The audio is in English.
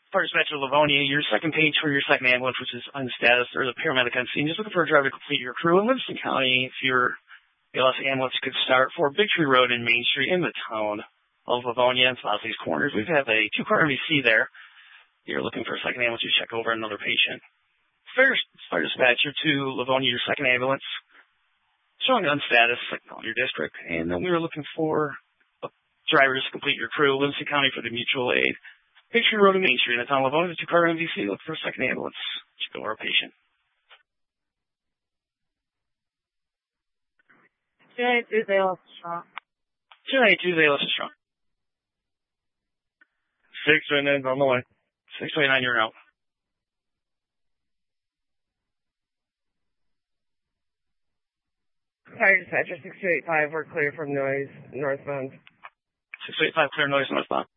Fire dispatcher Livonia, your second page for your second ambulance, which is unstatus, or the paramedic on scene, just looking for a driver to complete your crew in Livingston County. If your BLS ambulance could start for Big Tree Road and Main Street in the town of Livonia and Spotley's Corners. We have a 2-car MVC there. You're looking for a second ambulance to check over another patient. Fire dispatcher to Livonia, your second ambulance, showing unstatus, like your district. And then we were looking for a driver to complete your crew, Livingston County for the mutual aid. Big Tree Road and Main Street in the town of Livonia, the 2-car MVC, look for a second ambulance. Check over a patient. Tuesday, Ellis Strong. 629 on the way. 629, you're out. Fire dispatcher 6285, we're clear from noise northbound. 685, clear noise northbound.